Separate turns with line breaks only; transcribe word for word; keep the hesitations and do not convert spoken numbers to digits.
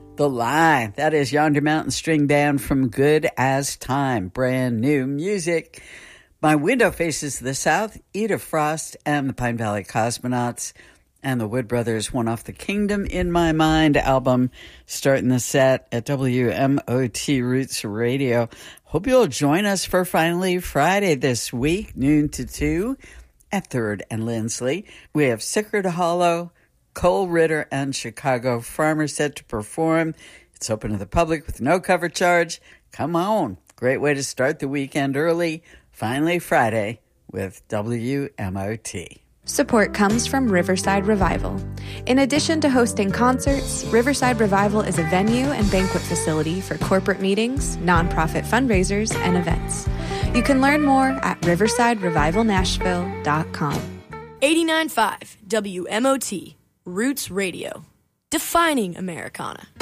The Lie. That is Yonder Mountain String Band from Good as Time. Brand new music. My window faces the south. Eda Frost and the Pine Valley Cosmonauts and the Wood Brothers, one off the Kingdom in My Mind album, starting the set at W M O T Roots Radio. Hope you'll join us for Finally Friday this week, noon to two at third and Lindsley. We have Sacred Hollow, Cole Ritter, and Chicago Farmer set to perform. It's open to the public with no cover charge. Come on. Great way to start the weekend early. Finally Friday with W M O T.
Support comes from Riverside Revival. In addition to hosting concerts, Riverside Revival is a venue and banquet facility for corporate meetings, nonprofit fundraisers, and events. You can learn more at riverside revival nashville dot com.
eighty-nine point five W M O T, Roots Radio, defining Americana.